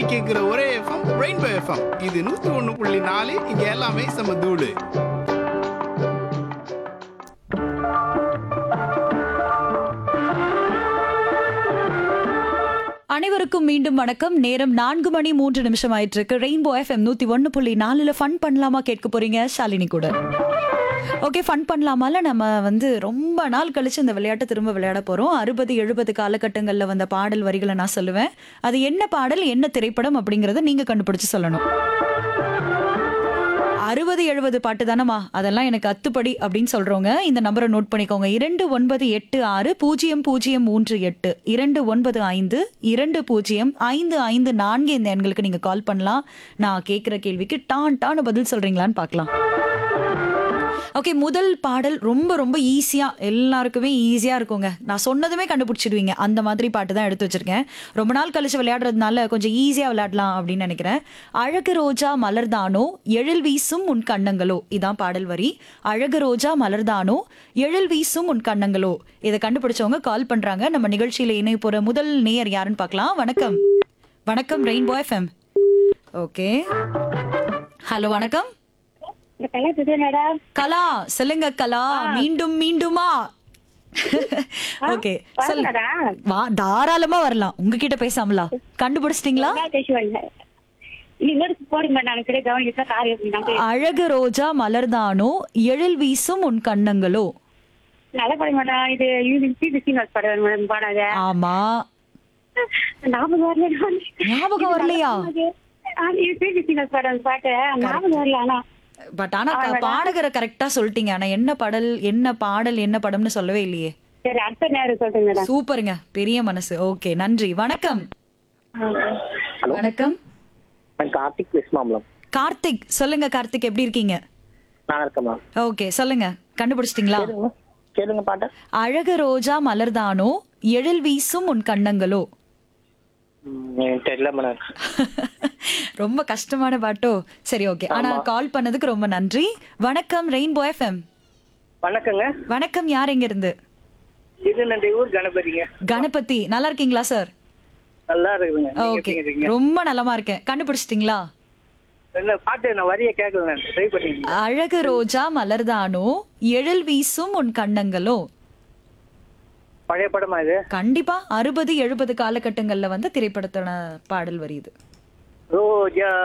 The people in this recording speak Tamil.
கேட்கிற ஒரே எஃப்எம் ரெயின்போ எஃப்எம். இது 101.4. இங்க எல்லாமே செம தூளு. அனைவருக்கும் மீண்டும் வணக்கம். நேரம் 4 மணி 3 நிமிஷம் ஆயிட்டு இருக்கு. ரெயின்போ எஃப்எம் 101.4 ஃபன் பண்ணலாமா கேட்க போறீங்க ஷாலினி கூட. ஓகே, ஃபன் பண்ணலாமால நம்ம ரொம்ப நாள் கழிச்சு இந்த விளையாட்டை திரும்ப விளையாட போறோம். 60-70 காலகட்டங்களில் வந்த பாடல் வரிகளை நான் சொல்லுவேன். அது என்ன பாடல் என்ன திரைப்படம் அப்படிங்கறத நீங்க கண்டுபிடிச்சு சொல்லணும். 60-70 பாட்டு தானம்மா, அதெல்லாம் எனக்கு அத்துப்படி அப்படின்னு சொல்றவங்க இந்த நம்பரை நோட் பண்ணிக்கோங்க. 2986-0038 295-205544 இந்த எண்களுக்கு நீங்க கால் பண்ணலாம். நான் கேட்கிற கேள்விக்கு டான்னு பதில் சொல்றீங்களான்னு பார்க்கலாம். ஓகே, முதல் பாடல் ரொம்ப ரொம்ப ஈஸியா, எல்லாருக்குமே ஈஸியா இருக்குங்க. நான் சொன்னதுமே கண்டுபிடிச்சிடுவீங்க. அந்த மாதிரி பாட்டு தான் எடுத்து வச்சிருக்கேன். ரொம்ப நாள் கழிச்சு விளையாடுறதுனால கொஞ்சம் ஈஸியா விளையாடலாம் அப்படின்னு நினைக்கிறேன். அழகு ரோஜா மலர்தானோ எழில் வீசும் உன் கண்ணங்களோ, இதான் பாடல் வரி. அழகு ரோஜா மலர்தானோ எழில் வீசும் உன் கண்ணங்களோ, இதை கண்டுபிடிச்சவங்க கால் பண்றாங்க. நம்ம நிகழ்ச்சியில இணைய போற முதல் நேயர் யாருன்னு பார்க்கலாம். வணக்கம். வணக்கம் ரெயின்போ எஃப்எம். ஓகே, ஹலோ வணக்கம். கலா, சொல்லுங்க கலா. மீண்டும் மீண்டுமா? ஓகே, தாராளமா வரலாம். உங்ககிட்ட பேசாமலா? கண்டுபிடிச்சிட்டீங்களா? அழகு ரோஜா மலர்தானோ எழில் வீசும் உன் கண்ணங்களோ. ஆமா, ஞாபகம் வரலையா? பட் ஆனா பாடகரை கரெக்டா சொல்லிட்டீங்க. ஆனா என்ன பாடல் என்ன படம்னு சொல்லவே இல்லையே. சூப்பருங்க, பெரிய மனசு. ஓகே, நன்றி. வணக்கம். வணக்கம். கார்த்திக் பேசுமாம்ல. கார்த்திக், சொல்லுங்க கார்த்திக், எப்படி இருக்கீங்க? நான் இருக்கேன். ஓகே, சொல்லுங்க, கண்டுபிடிச்சிட்டீங்களா? கேளுங்க பாட்ட. அழகு ரோஜா மலர்தானோ எழில் வீசும் உன் கண்ணங்களோ. ரொம்ப கஷ்டமான பாட்டோ? சரி, ஓகே. ஆனா கால் பண்ணதுக்கு ரொம்ப நன்றி. வணக்கம் ரெயின்போ எஃப்எம். வணக்கங்க. வணக்கம், யார் எங்க இருந்து? கணபதிங்க. கணபதி, நல்லா இருக்கீங்களா சார்? நல்லா இருக்குங்க. ஓகே, ரொம்ப நலமா இருக்கேன். கண்டுபிடிச்சிட்டீங்களா? பாட்டு நான் வரிய கேட்கல, ட்ரை பண்ணீங்க. அழகு ரோஜா மலர்தானோ எழில் வீசும் உன் கண்ணங்களோ. பழைய படமா இது? கண்டிப்பா 60-70 காலகட்டங்கள்ல வந்து திரைப்படத்தோட பாடல் வரி இது. ரோஜா